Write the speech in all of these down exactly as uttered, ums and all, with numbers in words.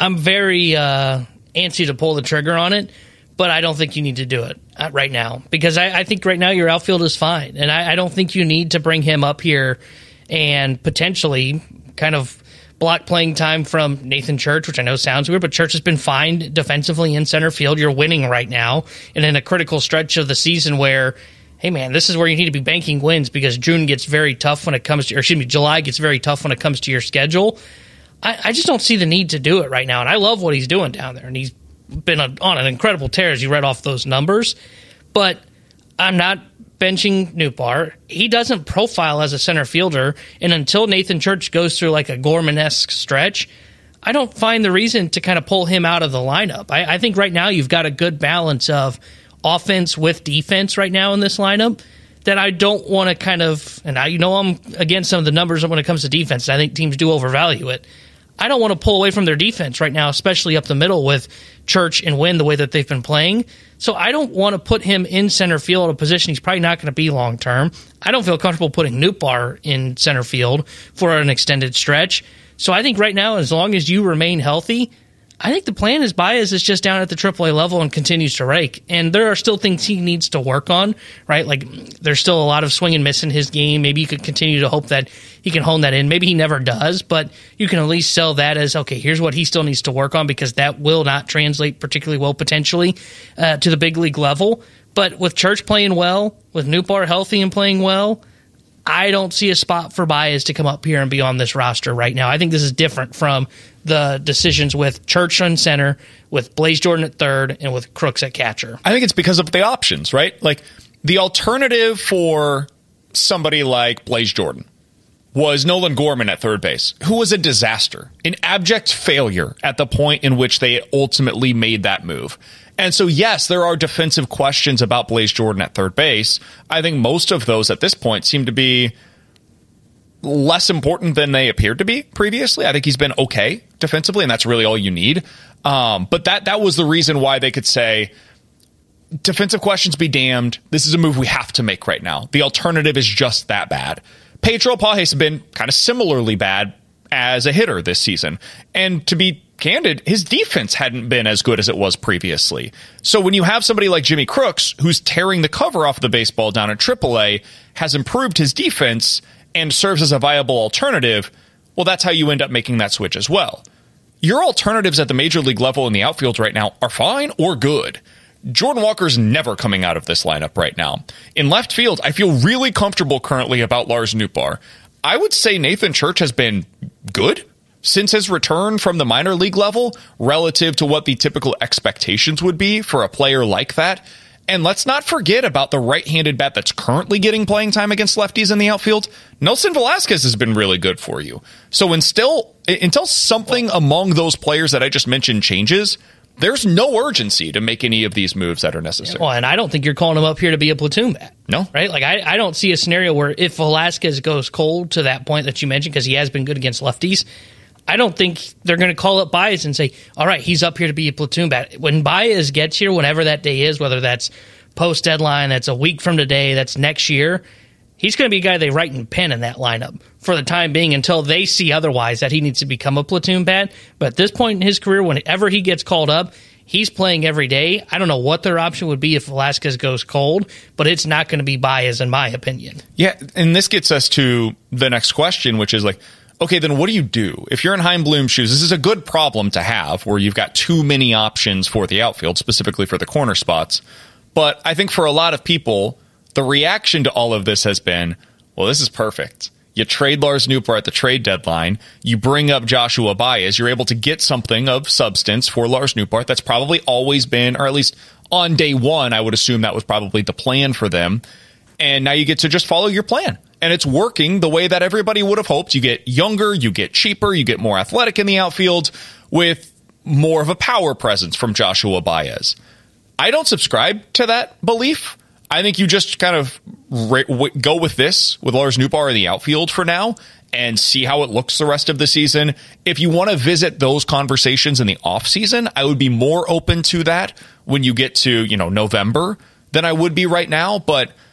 I'm very uh, antsy to pull the trigger on it, but I don't think you need to do it right now because I, I think right now your outfield is fine, and I, I don't think you need to bring him up here and potentially kind of block playing time from Nathan Church, which I know sounds weird, but Church has been fine defensively in center field. You're winning right now, and in a critical stretch of the season where, hey man, this is where you need to be banking wins because June gets very tough when it comes to, or excuse me, July gets very tough when it comes to your schedule. I, I just don't see the need to do it right now, and I love what he's doing down there, and he's been a, on an incredible tear as you read off those numbers, but I'm not benching Nootbaar. He doesn't profile as a center fielder, and until Nathan Church goes through like a Gorman-esque stretch, I don't find the reason to kind of pull him out of the lineup. I, I think right now you've got a good balance of offense with defense right now in this lineup that I don't want to kind of, and I, you know I'm against some of the numbers when it comes to defense. I think teams do overvalue it. I don't want to pull away from their defense right now, especially up the middle with Church and Wynn the way that they've been playing. So I don't want to put him in center field, a position he's probably not going to be long term. I don't feel comfortable putting Nootbaar in center field for an extended stretch. So I think right now, as long as you remain healthy, I think the plan is Baez is just down at the triple A level and continues to rake. And there are still things he needs to work on, right? Like there's still a lot of swing and miss in his game. Maybe you could continue to hope that he can hone that in. Maybe he never does, but you can at least sell that as, okay, here's what he still needs to work on because that will not translate particularly well potentially uh, to the big league level. But with Church playing well, with Nootbaar healthy and playing well, I don't see a spot for Baez to come up here and be on this roster right now. I think this is different from the decisions with Church on center, with Blaze Jordan at third, and with Crooks at catcher. I think it's because of the options, right? Like the alternative for somebody like Blaze Jordan was Nolan Gorman at third base, who was a disaster, an abject failure at the point in which they ultimately made that move. And so, yes, there are defensive questions about Blaze Jordan at third base. I think most of those at this point seem to be less important than they appeared to be previously. I think he's been okay defensively, and that's really all you need. Um, but that that was the reason why they could say, defensive questions be damned. This is a move we have to make right now. The alternative is just that bad. Pedro Pages has been kind of similarly bad as a hitter this season. And to be candid, his defense hadn't been as good as it was previously. So when you have somebody like Jimmy Crooks, who's tearing the cover off the baseball down at triple A, has improved his defense and serves as a viable alternative, well, that's how you end up making that switch as well. Your alternatives at the major league level in the outfield right now are fine or good. Jordan Walker's never coming out of this lineup right now. In left field, I feel really comfortable currently about Lars Nootbaar. I would say Nathan Church has been good since his return from the minor league level relative to what the typical expectations would be for a player like that. And let's not forget about the right-handed bat that's currently getting playing time against lefties in the outfield. Nelson Velasquez has been really good for you. So until, until something among those players that I just mentioned changes, there's no urgency to make any of these moves that are necessary. Well, and I don't think you're calling him up here to be a platoon bat. No. Right? Like, I, I don't see a scenario where if Velasquez goes cold to that point that you mentioned, because he has been good against lefties, I don't think they're going to call up Baez and say, all right, he's up here to be a platoon bat. When Baez gets here, whenever that day is, whether that's post-deadline, that's a week from today, that's next year, he's going to be a guy they write in pen in that lineup for the time being until they see otherwise that he needs to become a platoon bat. But at this point in his career, whenever he gets called up, he's playing every day. I don't know what their option would be if Velasquez goes cold, but it's not going to be Baez, in my opinion. Yeah, and this gets us to the next question, which is like, okay, then what do you do? If you're in Chaim Bloom's shoes, this is a good problem to have where you've got too many options for the outfield, specifically for the corner spots. But I think for a lot of people, the reaction to all of this has been, well, this is perfect. You trade Lars Nootbaar at the trade deadline. You bring up Joshua Baez. You're able to get something of substance for Lars Nootbaar. That's probably always been, or at least on day one, I would assume that was probably the plan for them. And now you get to just follow your plan. And it's working the way that everybody would have hoped. You get younger, you get cheaper, you get more athletic in the outfield with more of a power presence from Joshua Baez. I don't subscribe to that belief. I think you just kind of re- w- go with this, with Lars Nootbaar in the outfield for now, and see how it looks the rest of the season. If you want to visit those conversations in the offseason, I would be more open to that when you get to, you know, November than I would be right now. But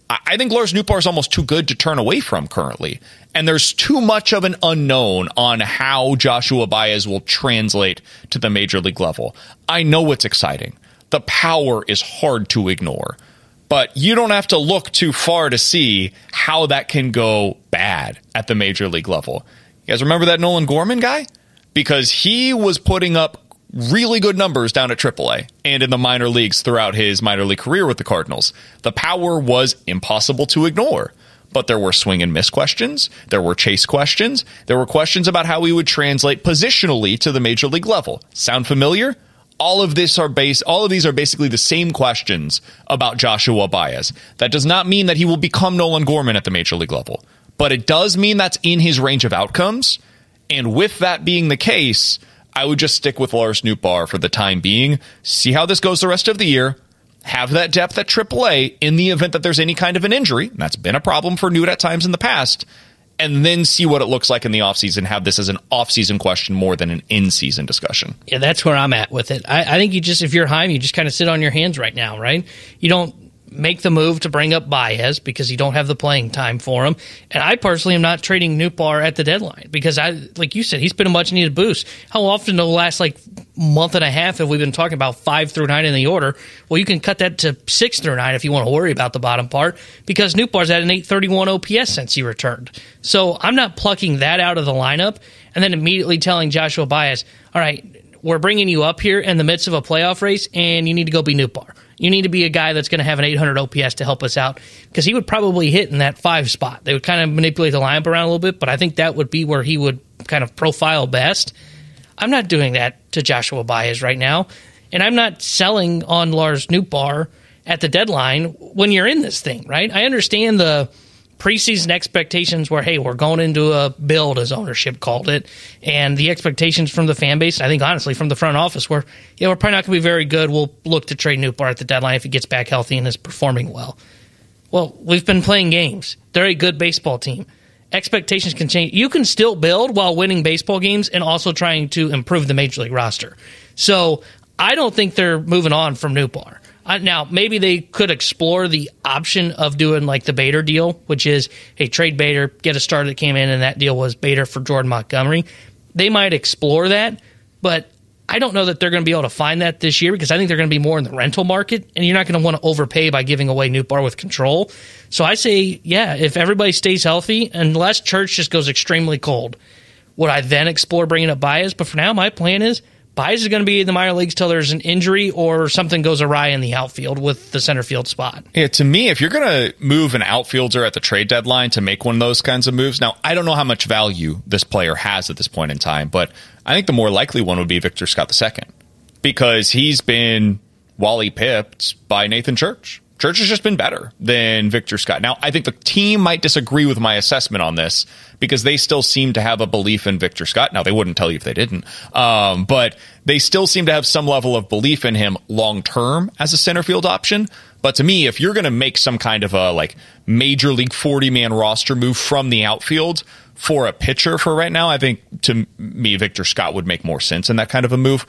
I think Lars Nootbaar is almost too good to turn away from currently. And there's too much of an unknown on how Joshua Baez will translate to the major league level. I know it's exciting. The power is hard to ignore. But you don't have to look too far to see how that can go bad at the major league level. You guys remember that Nolan Gorman guy? Because he was putting up really good numbers down at triple A and in the minor leagues throughout his minor league career with the Cardinals. The power was impossible to ignore, but there were swing and miss questions. There were chase questions. There were questions about how he would translate positionally to the major league level. Sound familiar? All of this are base. All of these are basically the same questions about Joshua Baez. That does not mean that he will become Nolan Gorman at the major league level, but it does mean that's in his range of outcomes. And with that being the case, I would just stick with Lars Nootbaar for the time being, see how this goes the rest of the year, have that depth at triple A in the event that there's any kind of an injury, and that's been a problem for Noot at times in the past, and then see what it looks like in the offseason, have this as an offseason question more than an in-season discussion. Yeah, that's where I'm at with it. I, I think you just, if you're Chaim, you just kind of sit on your hands right now, right? You don't make the move to bring up Baez because you don't have the playing time for him. And I personally am not trading Nootbaar at the deadline because, I, like you said, he's been a much-needed boost. How often the last, like, month and a half have we been talking about five through nine in the order? Well, you can cut that to six through nine if you want to worry about the bottom part because Nootbaar's at an eight thirty-one O P S since he returned. So I'm not plucking that out of the lineup and then immediately telling Joshua Baez, all right, we're bringing you up here in the midst of a playoff race and you need to go be Nootbaar. You need to be a guy that's going to have an eight hundred O P S to help us out because he would probably hit in that five spot. They would kind of manipulate the lineup around a little bit, but I think that would be where he would kind of profile best. I'm not doing that to Joshua Baez right now, and I'm not selling on Lars Nootbaar at the deadline when you're in this thing, right? I understand the preseason expectations were, hey, we're going into a build, as ownership called it, and the expectations from the fan base, I think honestly from the front office, were, yeah, we're probably not going to be very good. We'll look to trade Nootbaar at the deadline if he gets back healthy and is performing well. Well, we've been playing games. They're a good baseball team. Expectations can change. You can still build while winning baseball games and also trying to improve the major league roster. So I don't think they're moving on from Nootbaar. Uh, now, maybe they could explore the option of doing like the Bader deal, which is, hey, trade Bader, get a starter that came in, and that deal was Bader for Jordan Montgomery. They might explore that, but I don't know that they're going to be able to find that this year because I think they're going to be more in the rental market, and you're not going to want to overpay by giving away Nootbaar with control. So I say, yeah, if everybody stays healthy, unless Church just goes extremely cold, would I then explore bringing up Baez? But for now, my plan is Baez is going to be in the minor leagues till there's an injury or something goes awry in the outfield with the center field spot. Yeah, to me, if you're going to move an outfielder at the trade deadline to make one of those kinds of moves, now, I don't know how much value this player has at this point in time, but I think the more likely one would be Victor Scott the second because he's been Wally pipped by Nathan Church. Church has just been better than Victor Scott. Now, I think the team might disagree with my assessment on this because they still seem to have a belief in Victor Scott. Now, they wouldn't tell you if they didn't, um, but they still seem to have some level of belief in him long-term as a center field option. But to me, if you're going to make some kind of a like major league forty-man roster move from the outfield for a pitcher for right now, I think to me, Victor Scott would make more sense in that kind of a move.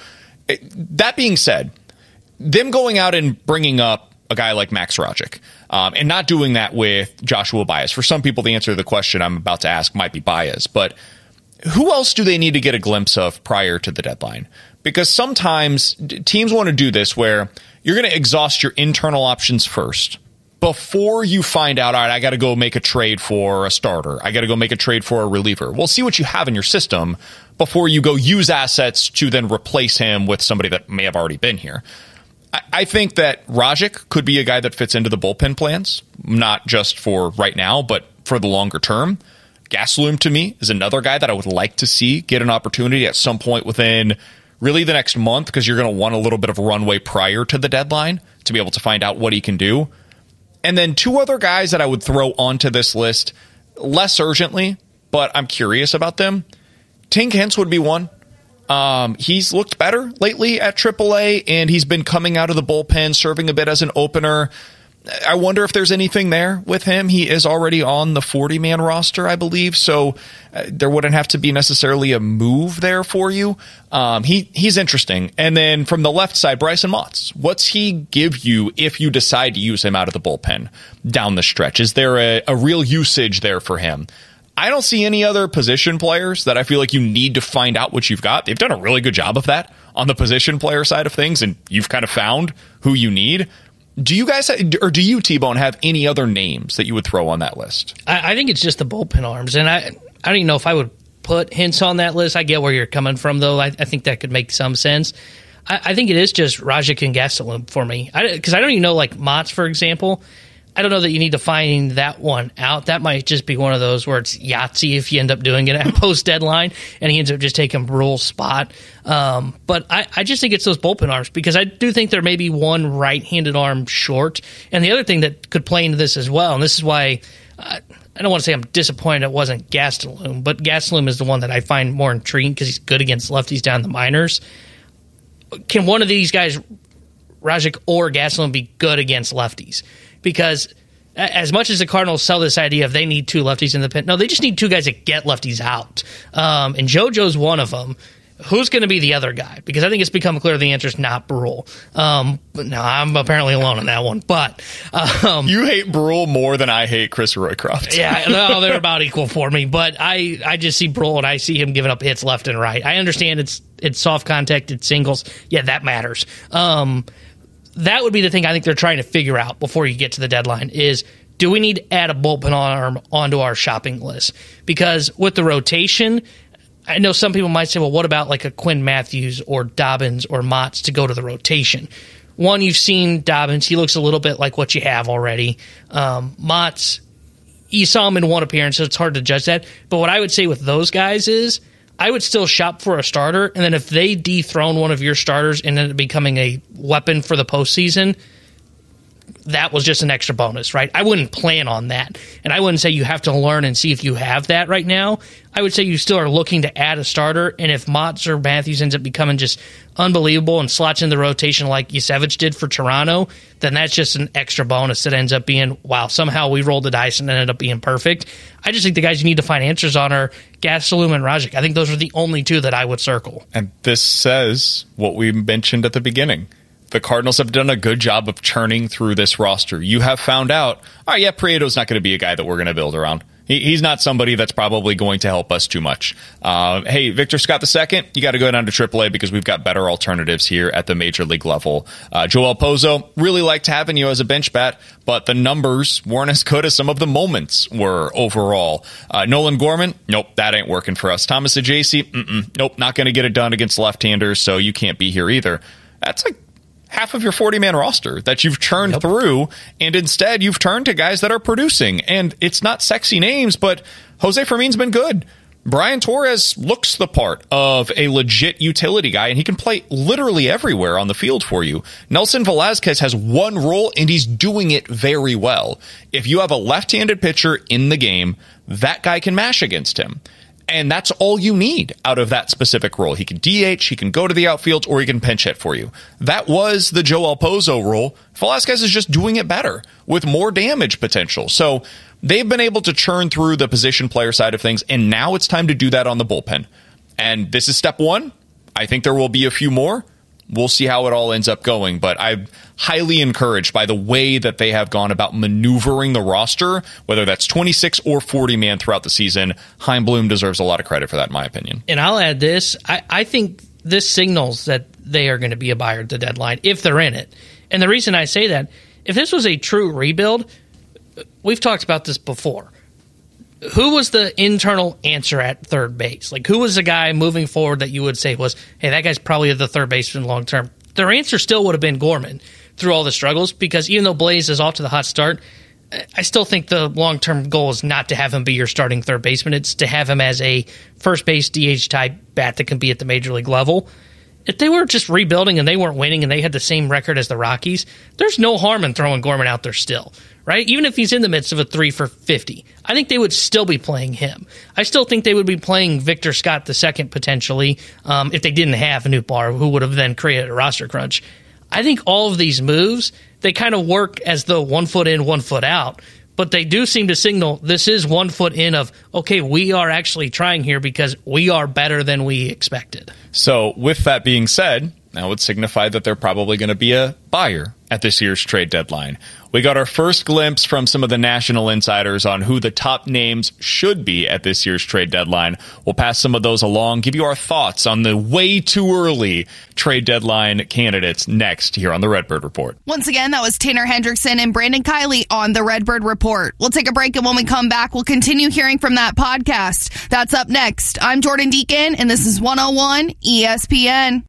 That being said, them going out and bringing up a guy like Max Rogic, um, and not doing that with Joshua Baez. For some people, the answer to the question I'm about to ask might be Baez, but who else do they need to get a glimpse of prior to the deadline? Because sometimes teams want to do this where you're going to exhaust your internal options first before you find out, all right, I got to go make a trade for a starter. I got to go make a trade for a reliever. Well, see what you have in your system before you go use assets to then replace him with somebody that may have already been here. I think that Rogic could be a guy that fits into the bullpen plans, not just for right now, but for the longer term. Gastelum, to me, is another guy that I would like to see get an opportunity at some point within really the next month because you're going to want a little bit of runway prior to the deadline to be able to find out what he can do. And then two other guys that I would throw onto this list less urgently, but I'm curious about them. Tink Hence would be one. Um, he's looked better lately at triple A, and he's been coming out of the bullpen, serving a bit as an opener. I wonder if there's anything there with him. He is already on the forty-man roster, I believe, so uh, there wouldn't have to be necessarily a move there for you. Um, he he's interesting. And then from the left side, Bryson Motts. What's he give you if you decide to use him out of the bullpen down the stretch? Is there a, a real usage there for him? I don't see any other position players that I feel like you need to find out what you've got. They've done a really good job of that on the position player side of things, and you've kind of found who you need. Do you guys, or do you, T-Bone, have any other names that you would throw on that list? I, I think it's just the bullpen arms, and I, I don't even know if I would put Hintz on that list. I get where you're coming from, though. I, I think that could make some sense. I, I think it is just Rajic and Gastelum for me, because I, I don't even know, like Motts, for example. I don't know that you need to find that one out. That might just be one of those where it's Yahtzee if you end up doing it at post-deadline, and he ends up just taking Brule's spot. Um, but I, I just think it's those bullpen arms, because I do think there may be one right-handed arm short. And the other thing that could play into this as well, and this is why uh, I don't want to say I'm disappointed it wasn't Gastelum, but Gastelum is the one that I find more intriguing because he's good against lefties down the minors. Can one of these guys, Rajic or Gastelum, be good against lefties? Because as much as the Cardinals sell this idea of they need two lefties in the pen, no, they just need two guys that get lefties out. Um, and JoJo's one of them. Who's going to be the other guy? Because I think it's become clear the answer is not Brule. Um, no, I'm apparently alone on that one. But um, you hate Brule more than I hate Chris Roycroft. Yeah, no, they're about equal for me. But I, I just see Brule and I see him giving up hits left and right. I understand it's it's soft contact, it's singles. Yeah, that matters. Um, That would be the thing I think they're trying to figure out before you get to the deadline is, do we need to add a bullpen arm onto our shopping list? Because with the rotation, I know some people might say, well, what about like a Quinn Matthews or Dobbins or Motts to go to the rotation? One, you've seen Dobbins. He looks a little bit like what you have already. Um, Motts, you saw him in one appearance, so it's hard to judge that. But what I would say with those guys is, I would still shop for a starter, and then if they dethrone one of your starters and end up becoming a weapon for the postseason, that was just an extra bonus, right? I wouldn't plan on that, and I wouldn't say you have to learn and see if you have that right now. I would say you still are looking to add a starter, and if Motts or Matthews ends up becoming just unbelievable and slots in the rotation like Yusevich did for Toronto, then that's just an extra bonus that ends up being, wow, somehow we rolled the dice and ended up being perfect. I just think the guys you need to find answers on are Gastelum and Rajic. I think those are the only two that I would circle. And this says what we mentioned at the beginning. The Cardinals have done a good job of churning through this roster. You have found out, all right, yeah, Prieto's not going to be a guy that we're going to build around. He, he's not somebody that's probably going to help us too much. Uh, hey, Victor Scott the second, you got to go down to triple A because we've got better alternatives here at the major league level. Uh, Joel Pozo, really liked having you as a bench bat, but the numbers weren't as good as some of the moments were overall. Uh, Nolan Gorman, nope, that ain't working for us. Thomas Ajayci, mm-mm, nope, not going to get it done against left-handers, so you can't be here either. That's like half of your forty-man roster that you've churned yep. through, and instead you've turned to guys that are producing. And it's not sexy names, but Jose Fermin's been good. Brian Torres looks the part of a legit utility guy, and he can play literally everywhere on the field for you. Nelson Velasquez has one role, and he's doing it very well. If you have a left-handed pitcher in the game, that guy can mash against him. And that's all you need out of that specific role. He can D H, he can go to the outfield, or he can pinch hit for you. That was the Joel Pozo role. Velasquez is just doing it better with more damage potential. So they've been able to churn through the position player side of things, and now it's time to do that on the bullpen. And this is step one. I think there will be a few more. We'll see how it all ends up going, but I'm highly encouraged by the way that they have gone about maneuvering the roster, whether that's twenty-six or forty man throughout the season. Chaim Bloom deserves a lot of credit for that, in my opinion. And I'll add this. I, I think this signals that they are going to be a buyer at the deadline, if they're in it. And the reason I say that, if this was a true rebuild, we've talked about this before. Who was the internal answer at third base? Like, who was the guy moving forward that you would say was, hey, that guy's probably the third baseman long term? Their answer still would have been Gorman through all the struggles, because even though Blaze is off to the hot start, I still think the long-term goal is not to have him be your starting third baseman. It's to have him as a first base D H type bat that can be at the major league level. If they were just rebuilding and they weren't winning and they had the same record as the Rockies, there's no harm in throwing Gorman out there still, right? Even if he's in the midst of a three for fifty, I think they would still be playing him. I still think they would be playing Victor Scott the second potentially, um, if they didn't have Nootbaar, who would have then created a roster crunch. I think all of these moves, they kind of work as though one foot in, one foot out. But they do seem to signal this is one foot in of, okay, we are actually trying here because we are better than we expected. So with that being said, that would signify that they're probably going to be a buyer at this year's trade deadline. We got our first glimpse from some of the national insiders on who the top names should be at this year's trade deadline. We'll pass some of those along, give you our thoughts on the way too early trade deadline candidates next here on the Redbird Report. Once again, that was Tanner Hendrickson and Brandon Kiley on the Redbird Report. We'll take a break, and when we come back, we'll continue hearing from that podcast. That's up next. I'm Jordan Deacon, and this is one oh one E S P N.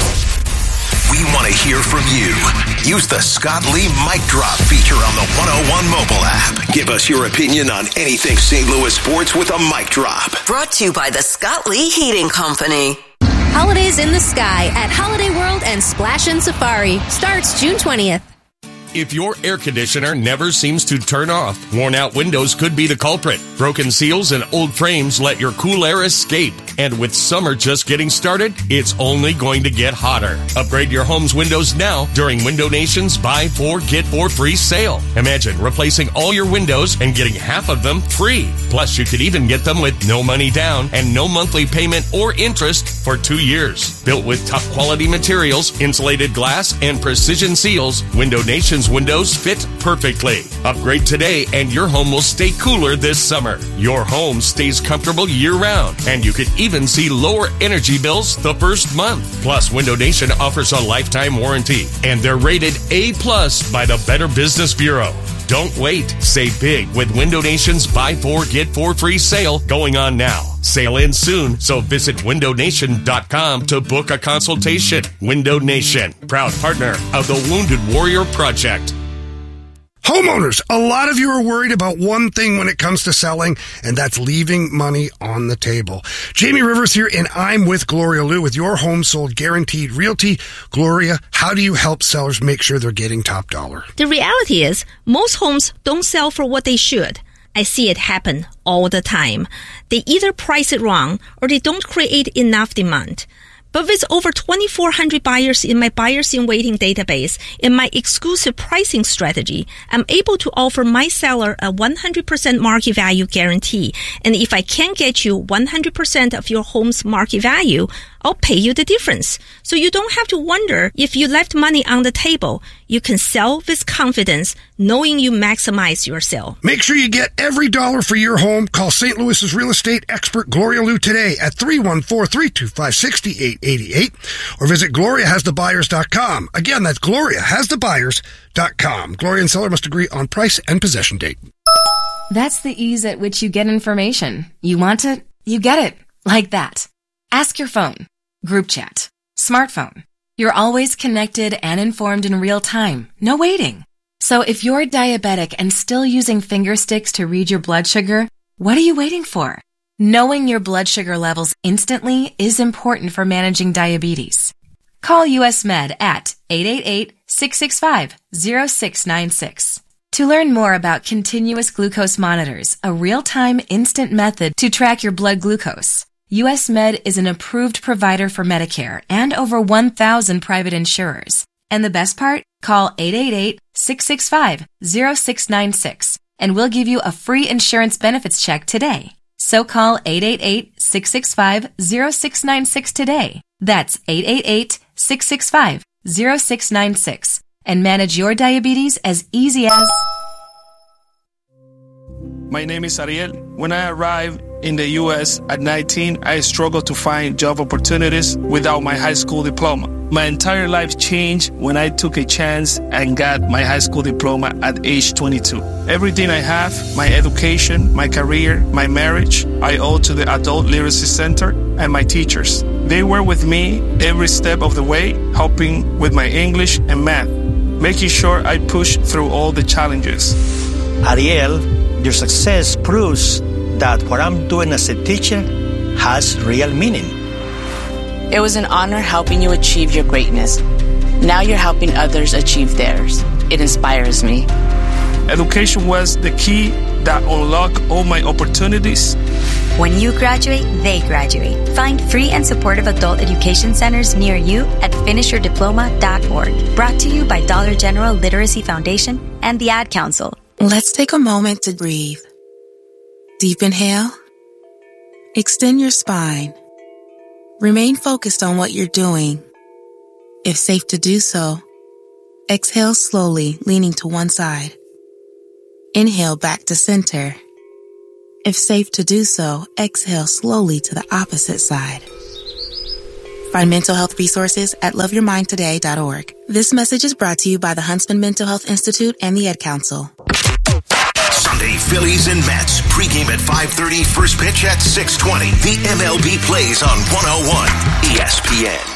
We want to hear from you. Use the Scott Lee Mic Drop feature on the one oh one mobile app. Give us your opinion on anything Saint Louis sports with a mic drop. Brought to you by the Scott Lee Heating Company. Holidays in the Sky at Holiday World and Splash and Safari starts June twentieth. If your air conditioner never seems to turn off, worn-out windows could be the culprit. Broken seals and old frames let your cool air escape. And with summer just getting started, it's only going to get hotter. Upgrade your home's windows now during Window Nation's Buy Four, Get Four Free sale. Imagine replacing all your windows and getting half of them free. Plus, you could even get them with no money down and no monthly payment or interest for two years. Built with top quality materials, insulated glass, and precision seals, Window Nation's windows fit perfectly. Upgrade today and your home will stay cooler this summer. Your home stays comfortable year-round, and you could even see lower energy bills the first month. Plus, Window Nation offers a lifetime warranty, and they're rated A plus by the Better Business Bureau. Don't wait. Save big with Window Nation's Buy Four, Get Four Free sale going on now. Sale ends soon, so visit window nation dot com to book a consultation. Window Nation, proud partner of the Wounded Warrior Project. Homeowners, a lot of you are worried about one thing when it comes to selling, and that's leaving money on the table. Jamie Rivers here, and I'm with Gloria Liu with Your Home Sold Guaranteed Realty. Gloria, how do you help sellers make sure they're getting top dollar? The reality is, most homes don't sell for what they should. I see it happen all the time. They either price it wrong or they don't create enough demand. But with over twenty-four hundred buyers in my Buyers in Waiting database and my exclusive pricing strategy, I'm able to offer my seller a one hundred percent market value guarantee. And if I can't get you one hundred percent of your home's market value, I'll pay you the difference. So you don't have to wonder if you left money on the table. You can sell with confidence, knowing you maximize your sale. Make sure you get every dollar for your home. Call Saint Louis's real estate expert Gloria Liu today at three one four, three two five, six eight eight eight or visit gloria has the buyers dot com. Again, that's gloria has the buyers dot com. Gloria and seller must agree on price and possession date. That's the ease at which you get information. You want it, you get it. Like that. Ask your phone. Group chat. Smartphone. You're always connected and informed in real time. No waiting. So if you're diabetic and still using finger sticks to read your blood sugar, what are you waiting for? Knowing your blood sugar levels instantly is important for managing diabetes. Call U S Med at eight eight eight, six six five, zero six nine six. To learn more about continuous glucose monitors, a real-time instant method to track your blood glucose, U S Med is an approved provider for Medicare and over one thousand private insurers. And the best part? Call eight eight eight, six six five, zero six nine six and we'll give you a free insurance benefits check today. So call eight eight eight, six six five, zero six nine six today. That's eight eight eight, six six five, zero six nine six and manage your diabetes as easy as... My name is Ariel. When I arrived in the U S at nineteen, I struggled to find job opportunities without my high school diploma. My entire life changed when I took a chance and got my high school diploma at age twenty-two. Everything I have, my education, my career, my marriage, I owe to the Adult Literacy Center and my teachers. They were with me every step of the way, helping with my English and math, making sure I pushed through all the challenges. Ariel, your success proves that what I'm doing as a teacher has real meaning. It was an honor helping you achieve your greatness. Now you're helping others achieve theirs. It inspires me. Education was the key that unlocked all my opportunities. When you graduate, they graduate. Find free and supportive adult education centers near you at finish your diploma dot org. Brought to you by Dollar General Literacy Foundation and the Ad Council. Let's take a moment to breathe. Deep inhale. Extend your spine. Remain focused on what you're doing. If safe to do so, exhale slowly, leaning to one side. Inhale back to center. If safe to do so, exhale slowly to the opposite side. Find mental health resources at love your mind today dot org. This message is brought to you by the Huntsman Mental Health Institute and the Ad Council. Sunday, Phillies and Mets. Pregame at five thirty, first pitch at six twenty. The M L B plays on one oh one E S P N.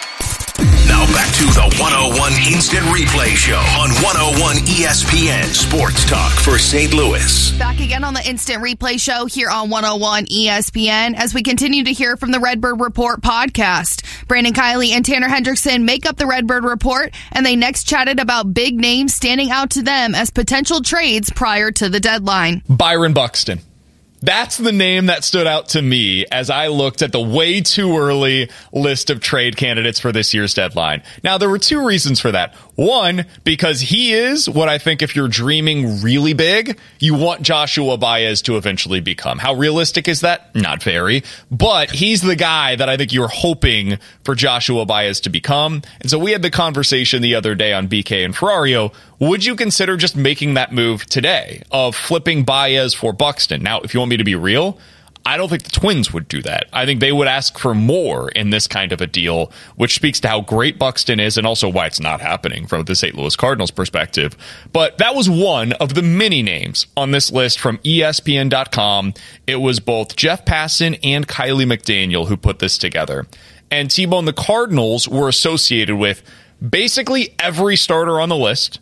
Now back to the one oh one Instant Replay Show on one oh one E S P N Sports Talk for Saint Louis. Back again on the Instant Replay Show here on one oh one E S P N as we continue to hear from the Redbird Report podcast. Brandon Kiley and Tanner Hendrickson make up the Redbird Report, and they next chatted about big names standing out to them as potential trades prior to the deadline. Byron Buxton. That's the name that stood out to me as I looked at the way too early list of trade candidates for this year's deadline. Now, there were two reasons for that. One, because he is what I think if you're dreaming really big, you want Joshua Baez to eventually become. How realistic is that? Not very. But he's the guy that I think you're hoping for Joshua Baez to become. And so we had the conversation the other day on B K and Ferrario. Would you consider just making that move today of flipping Baez for Buxton? Now, if you want me to be real, I don't think the Twins would do that. I think they would ask for more in this kind of a deal, which speaks to how great Buxton is and also why it's not happening from the Saint Louis Cardinals perspective. But that was one of the many names on this list from E S P N dot com. It was both Jeff Passan and Kiley McDaniel who put this together. And T-Bone, the Cardinals were associated with basically every starter on the list.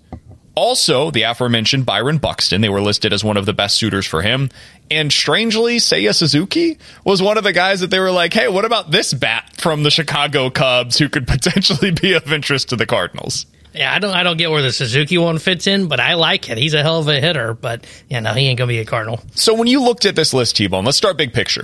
Also, the aforementioned Byron Buxton, they were listed as one of the best suitors for him. And strangely, Seiya Suzuki was one of the guys that they were like, hey, what about this bat from the Chicago Cubs who could potentially be of interest to the Cardinals? Yeah, I don't I don't get where the Suzuki one fits in, but I like it. He's a hell of a hitter, but yeah, no, he ain't going to be a Cardinal. So when you looked at this list, T-Bone, let's start big picture.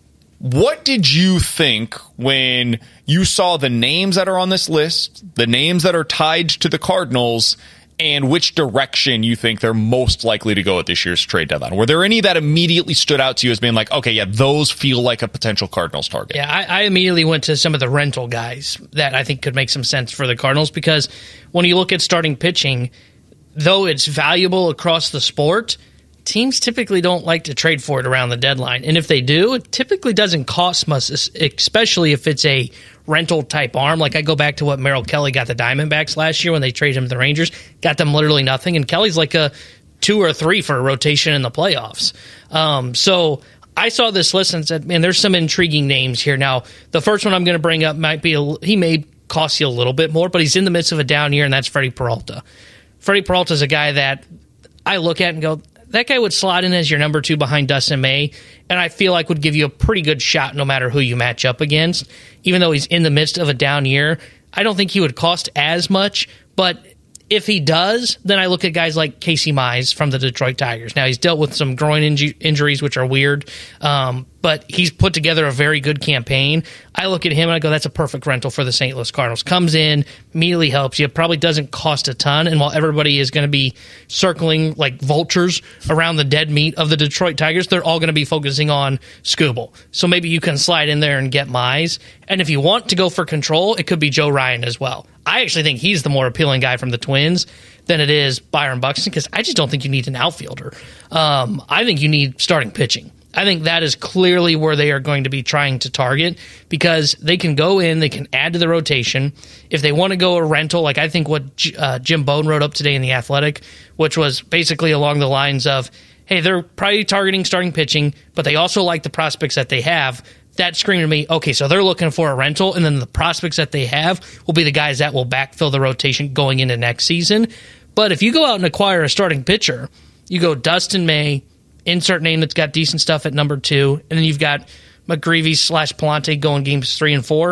What did you think when you saw the names that are on this list, the names that are tied to the Cardinals, and which direction you think they're most likely to go at this year's trade deadline? Were there any that immediately stood out to you as being like, okay, yeah, those feel like a potential Cardinals target? Yeah, I, I immediately went to some of the rental guys that I think could make some sense for the Cardinals, because when you look at starting pitching, though it's valuable across the sport, teams typically don't like to trade for it around the deadline. And if they do, it typically doesn't cost much, especially if it's a rental type arm. Like I go back to what Merrill Kelly got the Diamondbacks last year when they traded him to the Rangers, got them literally nothing. And Kelly's like a two or three for a rotation in the playoffs. Um, so I saw this list and said, man, there's some intriguing names here. Now, the first one I'm going to bring up might be, a, he may cost you a little bit more, but he's in the midst of a down year, and that's Freddie Peralta. Freddie Peralta is a guy that I look at and go, that guy would slot in as your number two behind Dustin May, and I feel like would give you a pretty good shot no matter who you match up against. Even though he's in the midst of a down year, I don't think he would cost as much, but if he does, then I look at guys like Casey Mize from the Detroit Tigers. Now, he's dealt with some groin inju- injuries, which are weird, um, but he's put together a very good campaign. I look at him and I go, that's a perfect rental for the Saint Louis Cardinals. Comes in, immediately helps you, probably doesn't cost a ton, and while everybody is going to be circling like vultures around the dead meat of the Detroit Tigers, they're all going to be focusing on Skubal. So maybe you can slide in there and get Mize. And if you want to go for control, it could be Joe Ryan as well. I actually think he's the more appealing guy from the Twins than it is Byron Buxton, because I just don't think you need an outfielder. Um, I think you need starting pitching. I think that is clearly where they are going to be trying to target, because they can go in, they can add to the rotation. If they want to go a rental, like I think what G- uh, Jim Bone wrote up today in The Athletic, which was basically along the lines of, hey, they're probably targeting starting pitching, but they also like the prospects that they have. That screamed to me, okay, so they're looking for a rental, and then the prospects that they have will be the guys that will backfill the rotation going into next season. But if you go out and acquire a starting pitcher, you go Dustin May, insert name that's got decent stuff at number two, and then you've got McGreevy slash Palante going games three and four.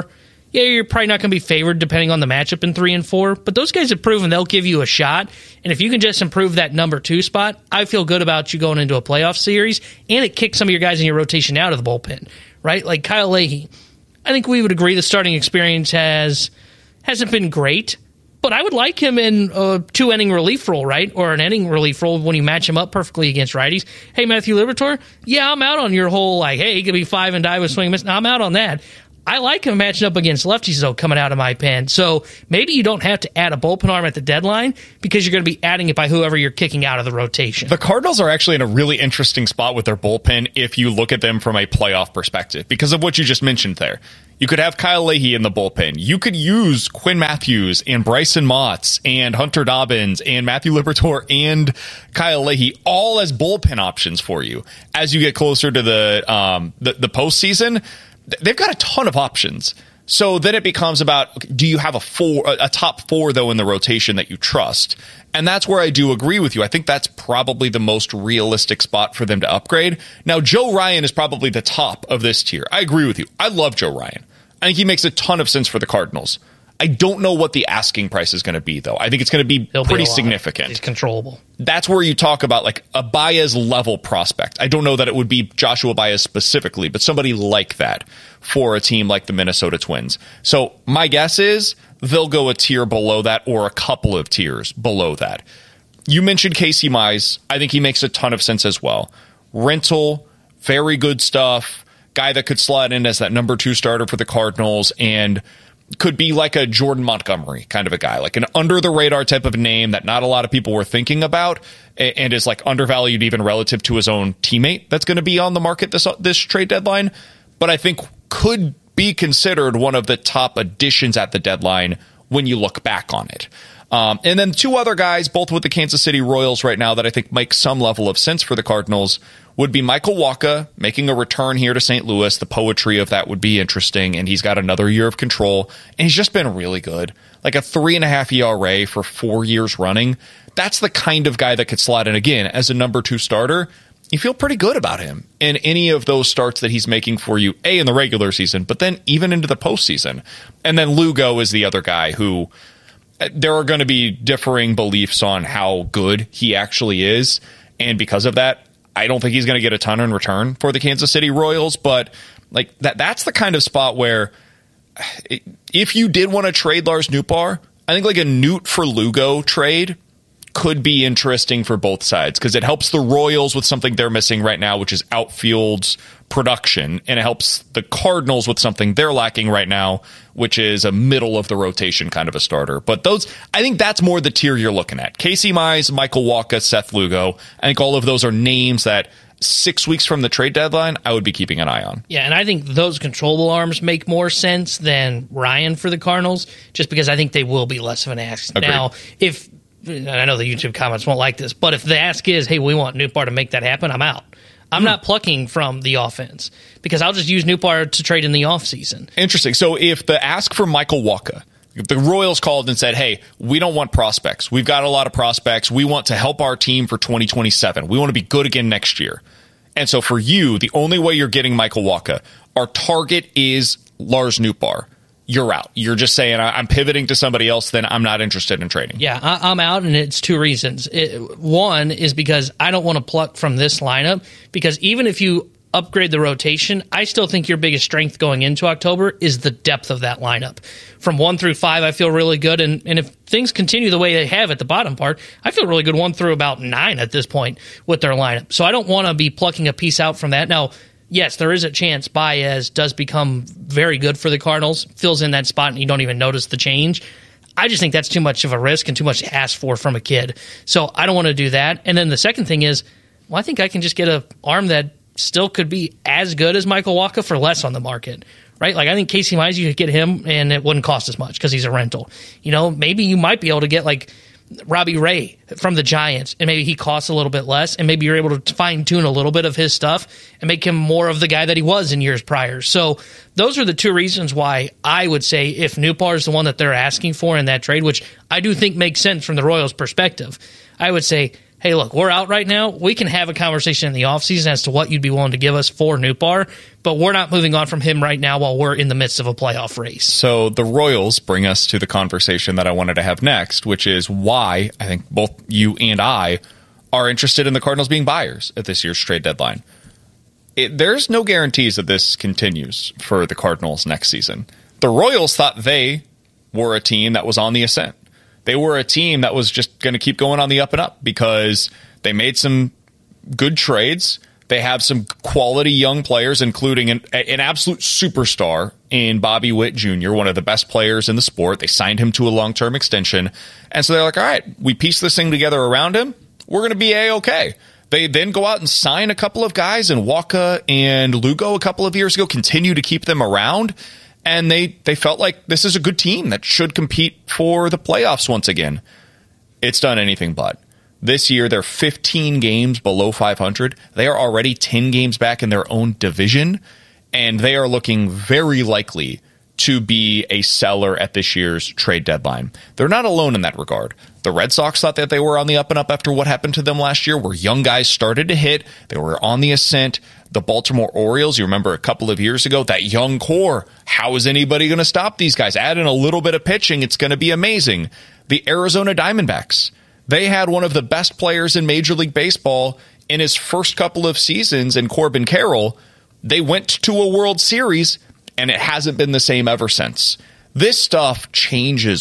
yeah, you're probably not going to be favored depending on the matchup in three and four, but those guys have proven they'll give you a shot. And if you can just improve that number two spot, I feel good about you going into a playoff series, and it kicks some of your guys in your rotation out of the bullpen, right? Like Kyle Leahy. I think we would agree the starting experience has, hasn't been great, but I would like him in a two-inning relief role, right? Or an inning relief role when you match him up perfectly against righties. Hey, Matthew Liberatore, yeah, I'm out on your whole, like, hey, he could be five and die with swing miss. I'm out on that. I like him matching up against lefties, though, coming out of my pen. So maybe you don't have to add a bullpen arm at the deadline because you're going to be adding it by whoever you're kicking out of the rotation. The Cardinals are actually in a really interesting spot with their bullpen if you look at them from a playoff perspective because of what you just mentioned there. You could have Kyle Leahy in the bullpen. You could use Quinn Matthews and Bryson Motts and Hunter Dobbins and Matthew Liberatore and Kyle Leahy all as bullpen options for you as you get closer to the um, the, the postseason. They've got a ton of options. So then it becomes about, do you have a four, a top four, though, in the rotation that you trust? And that's where I do agree with you. I think that's probably the most realistic spot for them to upgrade. Now, Joe Ryan is probably the top of this tier. I agree with you. I love Joe Ryan. I think he makes a ton of sense for the Cardinals. I don't know what the asking price is going to be, though. I think it's going to be He'll pretty be significant. He's controllable. That's where you talk about like a Baez level prospect. I don't know that it would be Joshua Baez specifically, but somebody like that for a team like the Minnesota Twins. So my guess is they'll go a tier below that or a couple of tiers below that. You mentioned Casey Mize. I think he makes a ton of sense as well. Rental, very good stuff. Guy that could slide in as that number two starter for the Cardinals and could be like a Jordan Montgomery kind of a guy, like an under-the-radar type of name that not a lot of people were thinking about and is like undervalued even relative to his own teammate that's going to be on the market this this trade deadline, but I think could be considered one of the top additions at the deadline when you look back on it. Um, and then two other guys, both with the Kansas City Royals right now, that I think make some level of sense for the Cardinals would be Michael Wacha making a return here to Saint Louis. The poetry of that would be interesting, and he's got another year of control, and he's just been really good. Like a three and a half E R A for four years running. That's the kind of guy that could slot in again as a number two starter. You feel pretty good about him in any of those starts that he's making for you, A, in the regular season, but then even into the postseason. And then Lugo is the other guy who there are going to be differing beliefs on how good he actually is. And because of that, I don't think he's going to get a ton in return for the Kansas City Royals. But like that, that's the kind of spot where if you did want to trade Lars Nootbaar, I think like a Newt for Lugo trade could be interesting for both sides because it helps the Royals with something they're missing right now, which is outfield's production, and it helps the Cardinals with something they're lacking right now, which is a middle of the rotation kind of a starter. But those, I think that's more the tier you're looking at. Casey Mize, Michael Wacha, Seth Lugo. I think all of those are names that six weeks from the trade deadline, I would be keeping an eye on. Yeah, and I think those controllable arms make more sense than Ryan for the Cardinals, just because I think they will be less of an ask. Agreed. Now, if and I know the YouTube comments won't like this, but if the ask is, hey, we want Nootbaar to make that happen, I'm out. I'm hmm. not plucking from the offense because I'll just use Nootbaar to trade in the offseason. Interesting. So if the ask for Michael Wacha, if the Royals called and said, hey, we don't want prospects. We've got a lot of prospects. We want to help our team for twenty twenty-seven. We want to be good again next year. And so for you, the only way you're getting Michael Wacha, our target is Lars Nootbaar. You're out. You're just saying, I'm pivoting to somebody else, then I'm not interested in trading. Yeah, I, I'm out, and it's two reasons. It, one is because I don't want to pluck from this lineup, because even if you upgrade the rotation, I still think your biggest strength going into October is the depth of that lineup. From one through five, I feel really good, and, and if things continue the way they have at the bottom part, I feel really good one through about nine at this point with their lineup. So I don't want to be plucking a piece out from that. Now, yes, there is a chance Baez does become very good for the Cardinals, fills in that spot, and you don't even notice the change. I just think that's too much of a risk and too much to ask for from a kid. So I don't want to do that. And then the second thing is, well, I think I can just get an arm that still could be as good as Michael Wacha for less on the market, right? Like I think Casey Mize, you could get him, and it wouldn't cost as much because he's a rental. You know, maybe you might be able to get like Robbie Ray from the Giants, and maybe he costs a little bit less, and maybe you're able to fine-tune a little bit of his stuff and make him more of the guy that he was in years prior. So those are the two reasons why I would say if Nootbaar is the one that they're asking for in that trade, which I do think makes sense from the Royals' perspective, I would say hey, look, we're out right now. We can have a conversation in the offseason as to what you'd be willing to give us for Nootbaar, but we're not moving on from him right now while we're in the midst of a playoff race. So the Royals bring us to the conversation that I wanted to have next, which is why I think both you and I are interested in the Cardinals being buyers at this year's trade deadline. It, there's no guarantees that this continues for the Cardinals next season. The Royals thought they were a team that was on the ascent. They were a team that was just going to keep going on the up and up because they made some good trades. They have some quality young players, including an, an absolute superstar in Bobby Witt Junior, one of the best players in the sport. They signed him to a long-term extension. And so they're like, all right, we piece this thing together around him. We're going to be A-okay. They then go out and sign a couple of guys, and Waka and Lugo a couple of years ago, continue to keep them around. And they, they felt like this is a good team that should compete for the playoffs once again. It's done anything but. This year, they're fifteen games below five hundred. They are already ten games back in their own division, and they are looking very likely to be a seller at this year's trade deadline. They're not alone in that regard. The Red Sox thought that they were on the up and up after what happened to them last year, where young guys started to hit. They were on the ascent. The Baltimore Orioles, you remember a couple of years ago, that young core. How is anybody going to stop these guys? Add in a little bit of pitching. It's going to be amazing. The Arizona Diamondbacks. They had one of the best players in Major League Baseball in his first couple of seasons in Corbin Carroll. They went to a World Series, and it hasn't been the same ever since. This stuff changes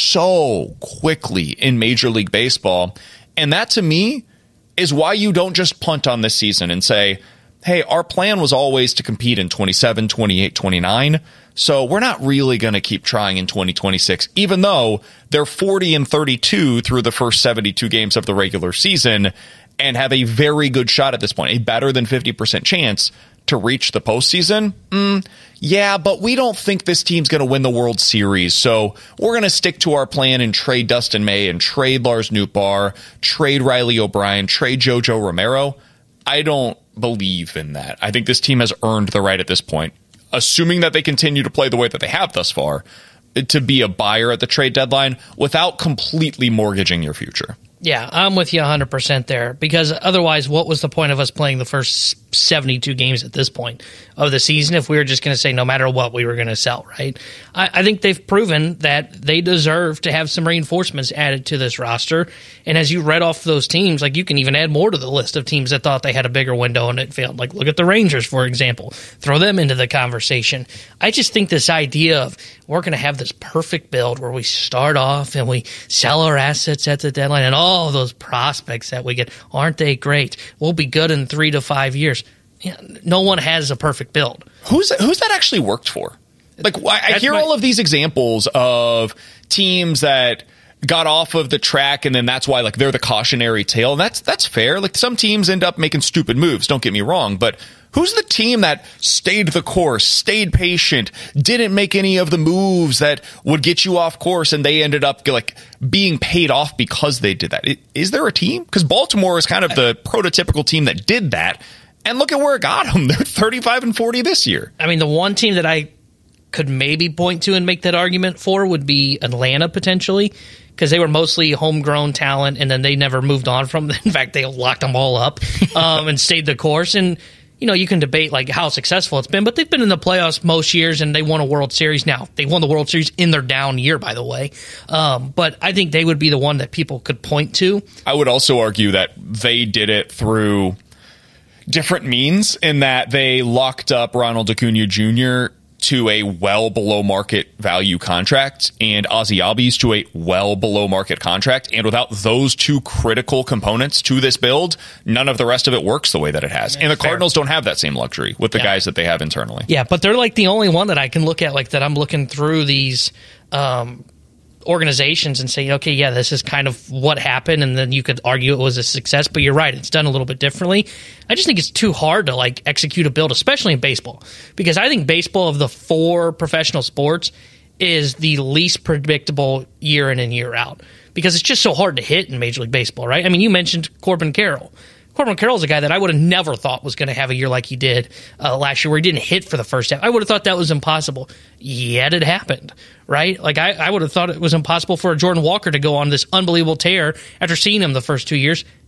so quickly in Major League Baseball, and that to me is why you don't just punt on this season and say, hey, our plan was always to compete in twenty-seven, twenty-eight, twenty-nine, so we're not really going to keep trying in twenty twenty-six, even though they're forty and thirty-two through the first seventy-two games of the regular season and have a very good shot at this point, a better than fifty percent chance to reach the postseason. Mm, yeah, but we don't think this team's going to win the World Series, so we're going to stick to our plan and trade Dustin May and trade Lars Nootbaar, trade Riley O'Brien, trade JoJo Romero. I don't believe in that. I think this team has earned the right at this point, assuming that they continue to play the way that they have thus far, to be a buyer at the trade deadline without completely mortgaging your future. Yeah, I'm with you one hundred percent there, because otherwise, what was the point of us playing the first seventy-two games at this point of the season if we were just going to say no matter what we were going to sell, right? I, I think they've proven that they deserve to have some reinforcements added to this roster. And as you read off those teams, like you can even add more to the list of teams that thought they had a bigger window and it failed. Like look at the Rangers, for example. Throw them into the conversation. I just think this idea of we're going to have this perfect build where we start off and we sell our assets at the deadline and all of those prospects that we get, aren't they great? We'll be good in three to five years. Yeah, no one has a perfect build. Who's that, who's that actually worked for? Like I, I hear my, all of these examples of teams that got off of the track, and then that's why like they're the cautionary tale. And that's that's fair. Like some teams end up making stupid moves. Don't get me wrong, but who's the team that stayed the course, stayed patient, didn't make any of the moves that would get you off course, and they ended up like being paid off because they did that? Is there a team? Because Baltimore is kind of the prototypical team that did that. And look at where it got them. They're thirty-five and forty this year. I mean, the one team that I could maybe point to and make that argument for would be Atlanta, potentially, because they were mostly homegrown talent, and then they never moved on from them. In fact, they locked them all up um, and stayed the course. And, you know, you can debate like how successful it's been, but they've been in the playoffs most years, and they won a World Series. Now, they won the World Series in their down year, by the way. Um, but I think they would be the one that people could point to. I would also argue that they did it through different means, in that they locked up Ronald Acuna Junior to a well below market value contract and Ozzie Albies to a well below market contract. And without those two critical components to this build, none of the rest of it works the way that it has. Yeah, and the fair. Cardinals don't have that same luxury with the yeah. guys that they have internally. Yeah, but they're like the only one that I can look at, like that I'm looking through these um, organizations and say, okay, yeah, this is kind of what happened, and then you could argue it was a success, but you're right, it's done a little bit differently. I just think it's too hard to like execute a build, especially in baseball, because I think baseball of the four professional sports is the least predictable year in and year out, because it's just so hard to hit in Major League Baseball, right? I mean, you mentioned Corbin Carroll. Corbin Carroll's a guy that I would have never thought was going to have a year like he did uh, last year, where he didn't hit for the first half. I would have thought that was impossible. Yet it happened, right? Like I, I would have thought it was impossible for Jordan Walker to go on this unbelievable tear after seeing him the first two years.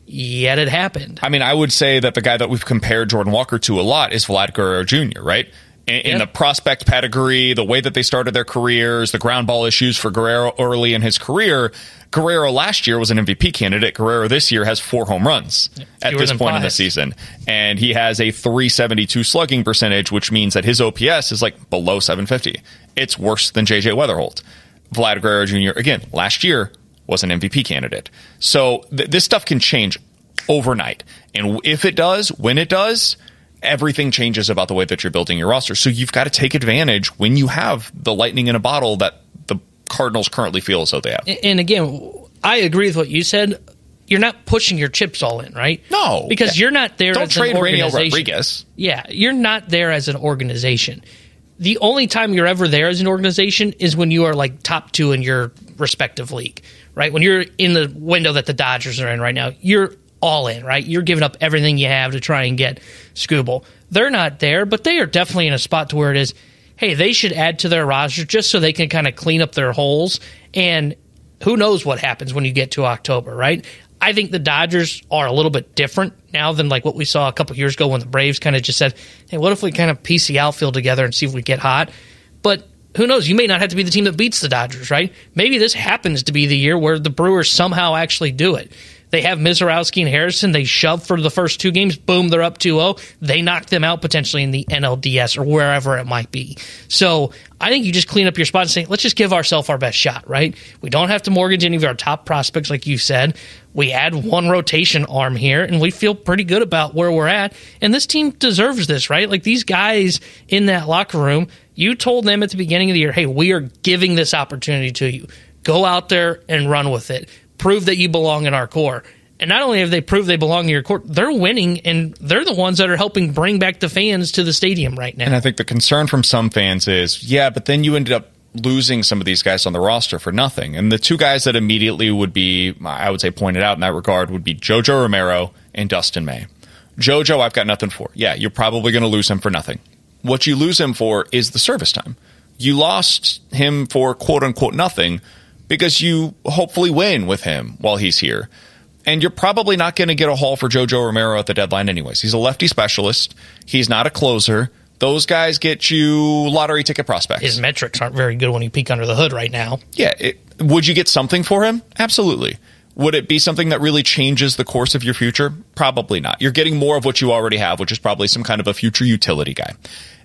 yet it happened. I mean, I would say that the guy that we've compared Jordan Walker to a lot is Vlad Guerrero Junior, right? In, in yeah. the prospect pedigree, the way that they started their careers, the ground ball issues for Guerrero early in his career. Guerrero last year was an M V P candidate. Guerrero this year has four home runs yeah, at this point five. in the season. And he has a three seventy-two slugging percentage, which means that his O P S is like below seven fifty. It's worse than J J Weatherholt. Vlad Guerrero Junior, again, last year was an M V P candidate. So th- this stuff can change overnight. And if it does, when it does, everything changes about the way that you're building your roster. So you've got to take advantage when you have the lightning in a bottle that the Cardinals currently feel as though they have. And again, I agree with what you said. You're not pushing your chips all in, right? No. Because you're not there Don't as trade an organization. Rainier Rodriguez. Yeah, you're not there as an organization. The only time you're ever there as an organization is when you are like top two in your respective league, right? When you're in the window that the Dodgers are in right now, you're all in, right? You're giving up everything you have to try and get Skubal. They're not there, but they are definitely in a spot to where it is, hey, they should add to their roster just so they can kind of clean up their holes. And who knows what happens when you get to October, right? I think the Dodgers are a little bit different now than like what we saw a couple years ago when the Braves kind of just said, hey, what if we kind of piece the outfield together and see if we get hot? But who knows? You may not have to be the team that beats the Dodgers, right? Maybe this happens to be the year where the Brewers somehow actually do it. They have Mizorowski and Harrison. They shove for the first two games. Boom, they're up two oh. They knock them out potentially in the N L D S or wherever it might be. So I think you just clean up your spot and say, let's just give ourselves our best shot, right? We don't have to mortgage any of our top prospects, like you said. We add one rotation arm here, and we feel pretty good about where we're at. And this team deserves this, right? Like these guys in that locker room, you told them at the beginning of the year, hey, we are giving this opportunity to you. Go out there and run with it. Prove that you belong in our core. And not only have they proved they belong in your core, they're winning, and they're the ones that are helping bring back the fans to the stadium right now. And I think the concern from some fans is, yeah, but then you ended up losing some of these guys on the roster for nothing. And the two guys that immediately would be, I would say, pointed out in that regard would be JoJo Romero and Dustin May. JoJo, I've got nothing for. Yeah, you're probably going to lose him for nothing. What you lose him for is the service time. You lost him for quote-unquote nothing because you hopefully win with him while he's here. And you're probably not going to get a haul for JoJo Romero at the deadline anyways. He's a lefty specialist. He's not a closer. Those guys get you lottery ticket prospects. His metrics aren't very good when you peek under the hood right now. Yeah. It, would you get something for him? Absolutely. Would it be something that really changes the course of your future? Probably not. You're getting more of what you already have, which is probably some kind of a future utility guy.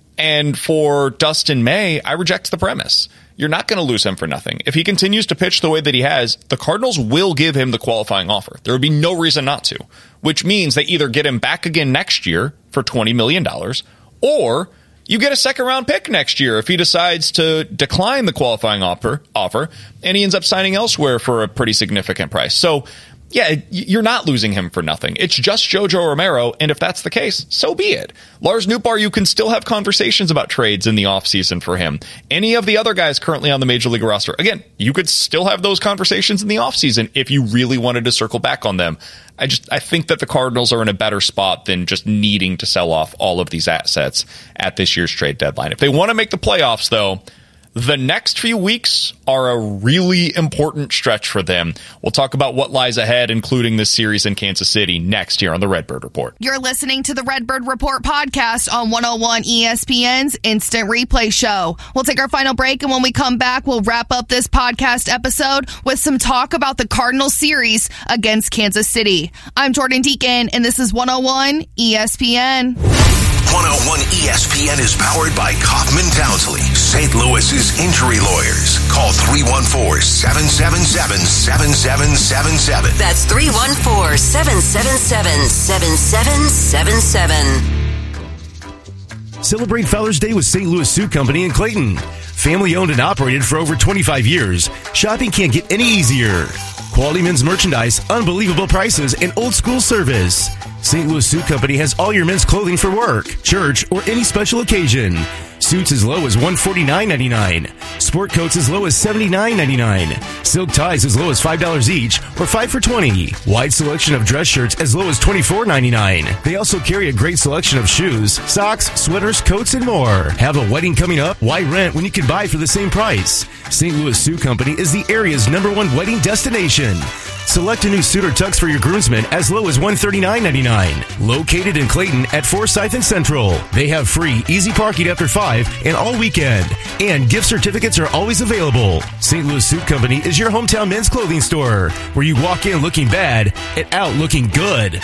And for Dustin May, I reject the premise. You're not going to lose him for nothing. If he continues to pitch the way that he has, the Cardinals will give him the qualifying offer. There would be no reason not to, which means they either get him back again next year for twenty million dollars, or you get a second-round pick next year if he decides to decline the qualifying offer, offer and he ends up signing elsewhere for a pretty significant price. So, yeah, you're not losing him for nothing. It's just JoJo Romero, and if that's the case, so be it. Lars Nootbaar, you can still have conversations about trades in the offseason for him. Any of the other guys currently on the Major League roster, again, you could still have those conversations in the offseason if you really wanted to circle back on them. I just I think that the Cardinals are in a better spot than just needing to sell off all of these assets at this year's trade deadline. If they want to make the playoffs, though, the next few weeks are a really important stretch for them. We'll talk about what lies ahead, including this series in Kansas City, next here on the Redbird Report. You're listening to the Redbird Report podcast on one oh one E S P N's Instant Replay Show. We'll take our final break, and when we come back, we'll wrap up this podcast episode with some talk about the Cardinals series against Kansas City. I'm Jordan Deacon, and this is one oh one E S P N. one oh one E S P N is powered by Kaufman Townsley, Saint Louis's injury lawyers. Call three one four, seven seven seven, seven seven seven seven. That's three one four, seven seven seven, seven seven seven seven. Celebrate Father's Day with Saint Louis Suit Company in Clayton. Family owned and operated for over twenty-five years, shopping can't get any easier. Quality men's merchandise, unbelievable prices, and old school service. Saint Louis Suit Company has all your men's clothing for work, church, or any special occasion. Suits as low as one hundred forty-nine ninety-nine. Sport coats as low as seventy-nine ninety-nine. Silk ties as low as five dollars each, or five for twenty. Wide selection of dress shirts as low as twenty-four ninety-nine. They also carry a great selection of shoes, socks, sweaters, coats, and more. Have a wedding coming up? Why rent when you can buy for the same price? Saint Louis Suit Company is the area's number one wedding destination. Select a new suit or tux for your groomsmen as low as one hundred thirty-nine ninety-nine. Located in Clayton at Forsyth and Central. They have free, easy parking after five and all weekend. And gift certificates are always available. Saint Louis Suit Company is your hometown men's clothing store, where you walk in looking bad and out looking good.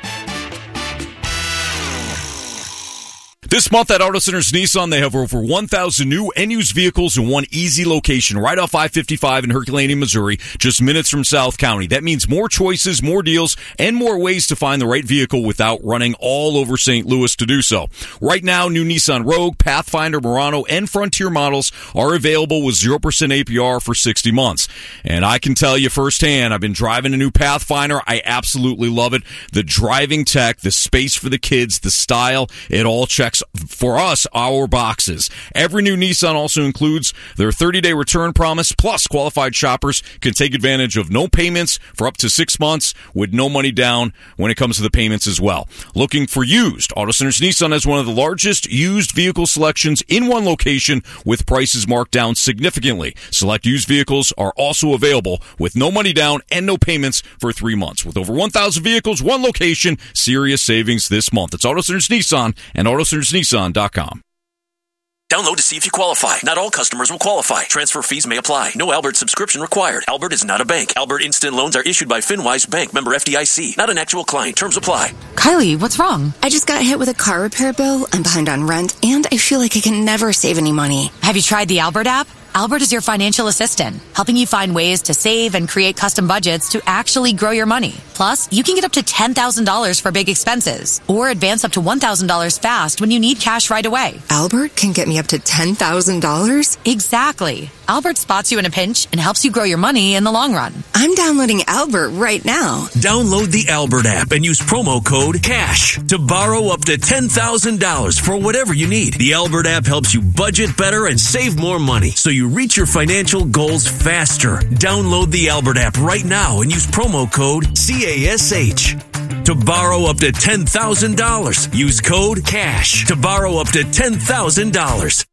This month at Auto Centers Nissan, they have over one thousand new and used vehicles in one easy location right off I fifty-five in Herculaneum, Missouri, just minutes from South County. That means more choices, more deals, and more ways to find the right vehicle without running all over Saint Louis to do so. Right now, new Nissan Rogue, Pathfinder, Murano, and Frontier models are available with zero percent A P R for sixty months. And I can tell you firsthand, I've been driving a new Pathfinder. I absolutely love it. The driving tech, the space for the kids, the style, it all checks for us, our boxes. Every new Nissan also includes their thirty-day return promise, plus qualified shoppers can take advantage of no payments for up to six months with no money down when it comes to the payments as well. Looking for used? Auto Centers Nissan has one of the largest used vehicle selections in one location with prices marked down significantly. Select used vehicles are also available with no money down and no payments for three months. With over one thousand vehicles, one location, serious savings this month. It's Auto Centers Nissan and Auto Centers Nissan dot com. Download to see if you qualify. Not all customers will qualify. Transfer fees may apply. No Albert subscription required. Albert is not a bank. Albert Instant Loans are issued by FinWise Bank, member F D I C. Not an actual client. Terms apply. Kylie, what's wrong? I just got hit with a car repair bill. I'm behind on rent, and I feel like I can never save any money. Have you tried the Albert app? Albert is your financial assistant, helping you find ways to save and create custom budgets to actually grow your money. Plus, you can get up to ten thousand dollars for big expenses, or advance up to one thousand dollars fast when you need cash right away. Albert can get me up to ten thousand dollars? Exactly. Albert spots you in a pinch and helps you grow your money in the long run. I'm downloading Albert right now. Download the Albert app and use promo code CASH to borrow up to ten thousand dollars for whatever you need. The Albert app helps you budget better and save more money, so you reach your financial goals faster. Download the Albert app right now and use promo code C A S H to borrow up to ten thousand dollars. Use code CASH to borrow up to ten thousand dollars.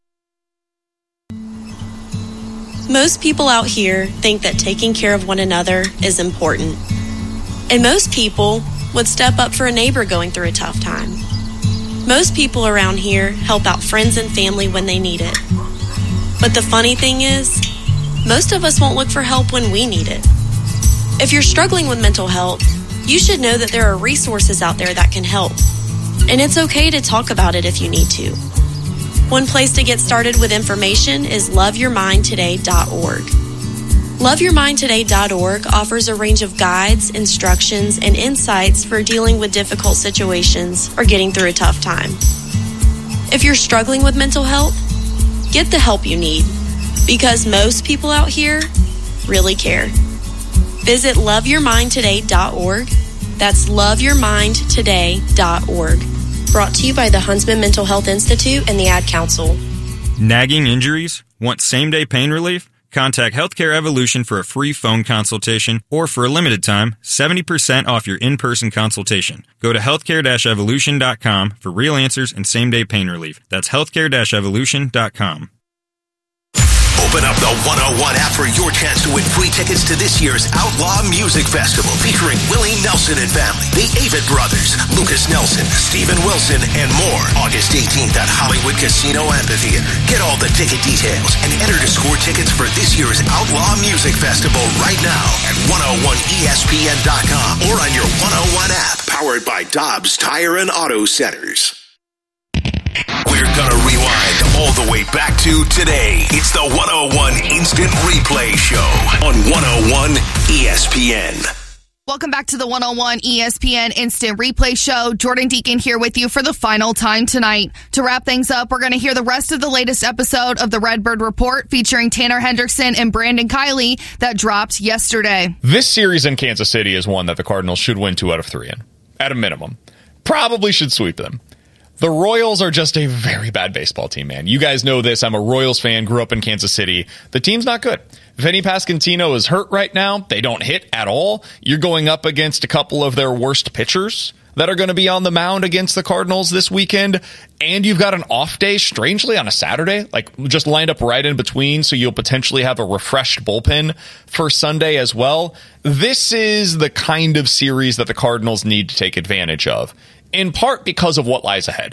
Most people out here think that taking care of one another is important. And most people would step up for a neighbor going through a tough time. Most people around here help out friends and family when they need it. But the funny thing is, most of us won't look for help when we need it. If you're struggling with mental health, you should know that there are resources out there that can help. And it's okay to talk about it if you need to. One place to get started with information is love your mind today dot org. love your mind today dot org offers a range of guides, instructions, and insights for dealing with difficult situations or getting through a tough time. If you're struggling with mental health, get the help you need, because most people out here really care. Visit love your mind today dot org. That's love your mind today dot org. Brought to you by the Huntsman Mental Health Institute and the Ad Council. Nagging injuries? Want same-day pain relief? Contact Healthcare Evolution for a free phone consultation, or for a limited time, seventy percent off your in-person consultation. Go to healthcare dash evolution dot com for real answers and same-day pain relief. That's healthcare dash evolution dot com. Open up the one oh one app for your chance to win free tickets to this year's Outlaw Music Festival, featuring Willie Nelson and family, the Avett Brothers, Lucas Nelson, Steven Wilson, and more. August eighteenth at Hollywood Casino Amphitheater. Get all the ticket details and enter to score tickets for this year's Outlaw Music Festival right now at one oh one E S P N dot com or on your one oh one app, powered by Dobbs Tire and Auto Centers. We're gonna rewind all the way back to today. It's the one oh one Instant Replay Show on one oh one E S P N. Welcome back to the one oh one E S P N Instant Replay Show. Jordan Deacon here with you for the final time tonight. To wrap things up, we're going to hear the rest of the latest episode of the Redbird Report featuring Tanner Hendrickson and Brandon Kiley that dropped yesterday. This series in Kansas City is one that the Cardinals should win two out of three in, at a minimum. Probably should sweep them. The Royals are just a very bad baseball team, man. You guys know this. I'm a Royals fan, grew up in Kansas City. The team's not good. Vinny Pasquantino is hurt right now. They don't hit at all. You're going up against a couple of their worst pitchers that are going to be on the mound against the Cardinals this weekend, and you've got an off day, strangely, on a Saturday, like just lined up right in between, so you'll potentially have a refreshed bullpen for Sunday as well. This is the kind of series that the Cardinals need to take advantage of, in part because of what lies ahead.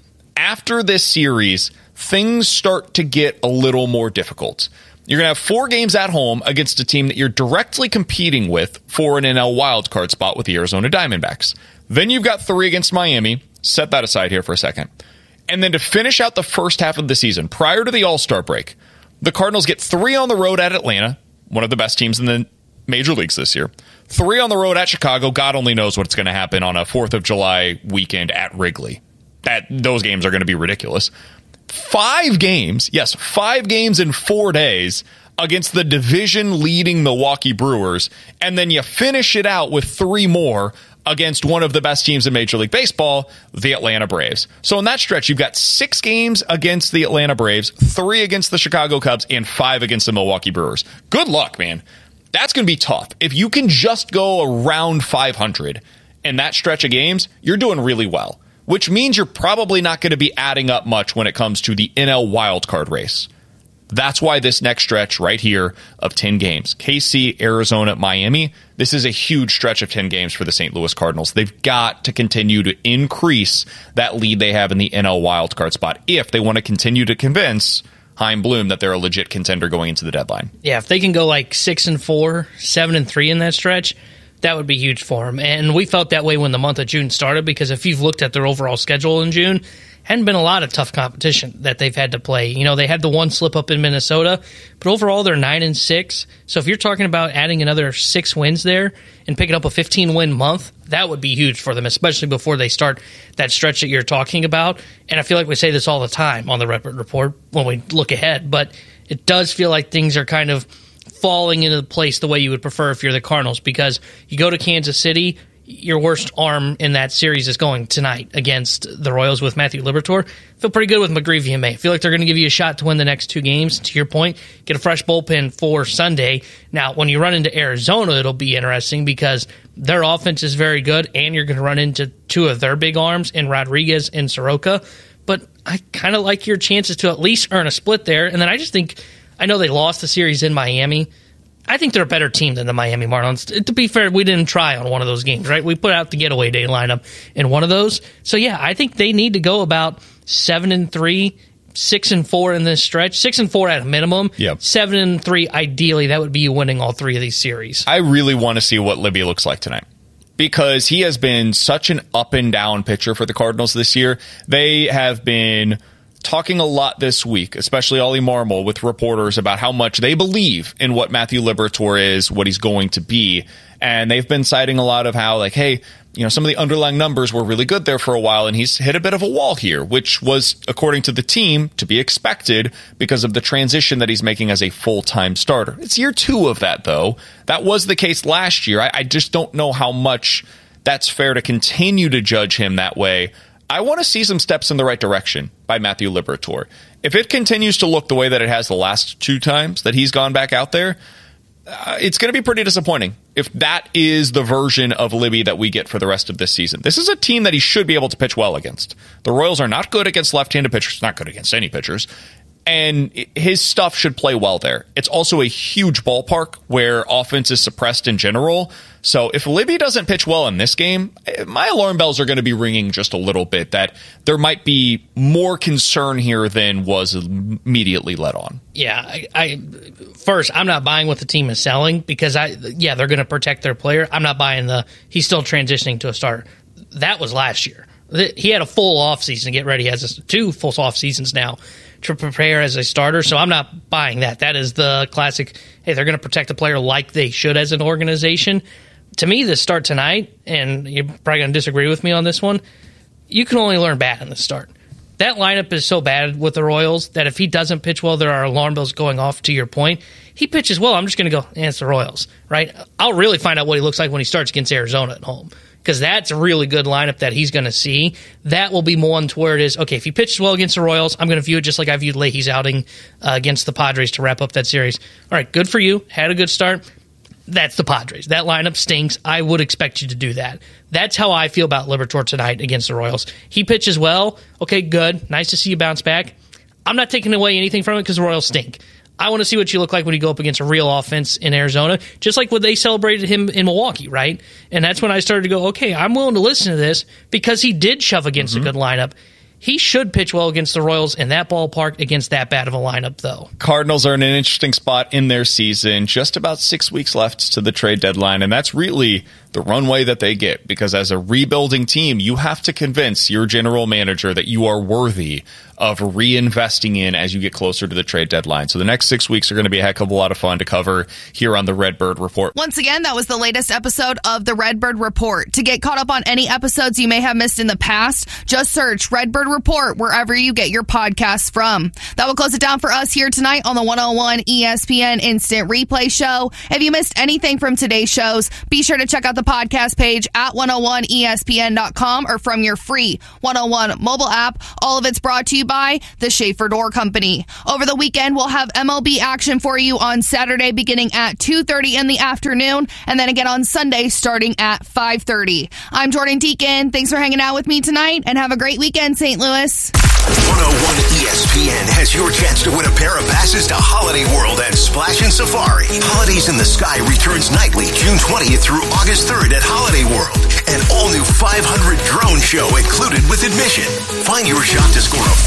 After this series, things start to get a little more difficult. You're going to have four games at home against a team that you're directly competing with for an N L wildcard spot with the Arizona Diamondbacks. Then you've got three against Miami. Set that aside here for a second. And then to finish out the first half of the season, prior to the All-Star break, the Cardinals get three on the road at Atlanta, one of the best teams in the major leagues this year. Three on the road at Chicago. God only knows what's going to happen on a fourth of July weekend at Wrigley. That those games are going to be ridiculous. Five games, yes, five games in four days against the division-leading Milwaukee Brewers, and then you finish it out with three more against one of the best teams in Major League Baseball, the Atlanta Braves. So in that stretch, you've got six games against the Atlanta Braves, three against the Chicago Cubs, and five against the Milwaukee Brewers. Good luck, man. That's going to be tough. If you can just go around five hundred in that stretch of games, you're doing really well, which means you're probably not going to be adding up much when it comes to the N L wildcard race. That's why this next stretch right here of ten games, K C, Arizona, Miami, this is a huge stretch of ten games for the Saint Louis Cardinals. They've got to continue to increase that lead they have in the N L wildcard spot if they want to continue to convince Chaim Bloom that they're a legit contender going into the deadline. Yeah, if they can go like six and four, seven and three in that stretch, that would be huge for them. And we felt that way when the month of June started, because if you've looked at their overall schedule in June, hadn't been a lot of tough competition that they've had to play. You know, they had the one slip up in Minnesota, but overall they're nine and six. So if you're talking about adding another six wins there and picking up a fifteen win month, that would be huge for them, especially before they start that stretch that you're talking about. And I feel like we say this all the time on the Redbird Report when we look ahead, but it does feel like things are kind of falling into place the way you would prefer if you're the Cardinals, because you go to Kansas City, your worst arm in that series is going tonight against the Royals with Matthew Liberatore. Feel pretty good with McGreevy and May. Feel like they're going to give you a shot to win the next two games. To your point, get a fresh bullpen for Sunday. Now, when you run into Arizona, it'll be interesting because their offense is very good, and you're going to run into two of their big arms in Rodriguez and Soroka. But I kind of like your chances to at least earn a split there. And then I just think, I know they lost the series in Miami. I think they're a better team than the Miami Marlins. To be fair, we didn't try on one of those games, right? We put out the getaway day lineup in one of those. So, yeah, I think they need to go about seven and three, six and four in this stretch. Six and four at a minimum. Yep. Seven and three, ideally, that would be you winning all three of these series. I really want to see what Libby looks like tonight, because he has been such an up and down pitcher for the Cardinals this year. They have been talking a lot this week, especially Ollie Marmol, with reporters about how much they believe in what Matthew Liberatore is, what he's going to be. And they've been citing a lot of how, like, hey, you know, some of the underlying numbers were really good there for a while, and he's hit a bit of a wall here, which was, according to the team, to be expected because of the transition that he's making as a full-time starter. It's year two of that, though. That was the case last year. I, I just don't know how much that's fair to continue to judge him that way. I want to see some steps in the right direction by Matthew Liberatore. If it continues to look the way that it has the last two times that he's gone back out there, uh, it's going to be pretty disappointing if that is the version of Libby that we get for the rest of this season. This is a team that he should be able to pitch well against. The Royals are not good against left-handed pitchers, not good against any pitchers, and his stuff should play well there. It's also a huge ballpark where offense is suppressed in general. So if Libby doesn't pitch well in this game, my alarm bells are going to be ringing just a little bit that there might be more concern here than was immediately let on. Yeah, I, I first, I'm not buying what the team is selling because, I yeah, they're going to protect their player. I'm not buying the he's still transitioning to a starter. That was last year. He had a full offseason to get ready. He has two full off seasons now to prepare as a starter, so I'm not buying that. That is the classic, hey, they're going to protect the player like they should as an organization. To me, the start tonight, and you're probably going to disagree with me on this one, you can only learn bad in the start. That lineup is so bad with the Royals that if he doesn't pitch well, there are alarm bells going off, to your point. He pitches well, I'm just going to go, eh, it's the Royals, right? I'll really find out what he looks like when he starts against Arizona at home, because that's a really good lineup that he's going to see. That will be one to where it is, okay, if he pitches well against the Royals, I'm going to view it just like I viewed Leahy's outing uh, against the Padres to wrap up that series. All right, good for you. Had a good start. that's the Padres. That lineup stinks. I would expect you to do that. That's how I feel about Liberatore tonight against the Royals. He pitches well. Okay, good. Nice to see you bounce back. I'm not taking away anything from it because the Royals stink. I want to see what you look like when you go up against a real offense in Arizona, just like when they celebrated him in Milwaukee, right? And that's when I started to go, okay, I'm willing to listen to this because he did shove against mm-hmm. a good lineup. He should pitch well against the Royals in that ballpark against that bad of a lineup, though. Cardinals are in an interesting spot in their season. Just about six weeks left to the trade deadline, and that's really the runway that they get, because as a rebuilding team, you have to convince your general manager that you are worthy of reinvesting in as you get closer to the trade deadline. So the next six weeks are going to be a heck of a lot of fun to cover here on the Redbird Report. Once again, that was the latest episode of the Redbird Report. To get caught up on any episodes you may have missed in the past, just search Redbird Report wherever you get your podcasts from. That will close it down for us here tonight on the one oh one E S P N Instant Replay Show. If you missed anything from today's shows, be sure to check out the podcast page at one oh one E S P N dot com or from your free one oh one mobile app. All of it's brought to you by the Schaefer Door Company. Over the weekend, we'll have M L B action for you on Saturday beginning at two thirty in the afternoon, and then again on Sunday starting at five thirty. I'm Jordan Deacon. Thanks for hanging out with me tonight, and have a great weekend, Saint Louis. one oh one E S P N has your chance to win a pair of passes to Holiday World and Splash and Safari. Holidays in the Sky returns nightly June twentieth through August third at Holiday World. An all-new five hundred drone show included with admission. Find your shot to score a